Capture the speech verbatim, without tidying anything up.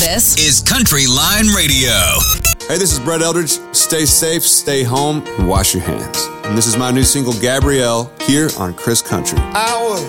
This is Country Line Radio. Hey, this is Brett Eldridge. Stay safe, stay home, and wash your hands. And this is my new single, Gabrielle, here on Chris Country. I was